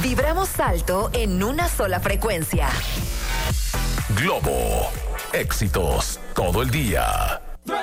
Vibramos alto en una sola frecuencia. Globo. Éxitos todo el día.